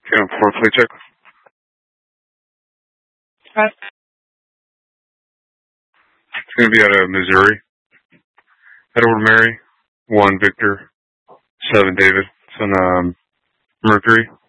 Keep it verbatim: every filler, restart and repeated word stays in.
ten four, play check. Press. It's going to be out of Missouri. Head over to Mary. one Victor. seven David. It's on um, Mercury.